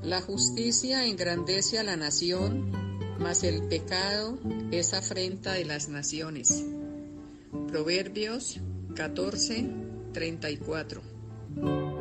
La justicia engrandece a la nación, mas el pecado es afrenta de las naciones. Proverbios 14:34.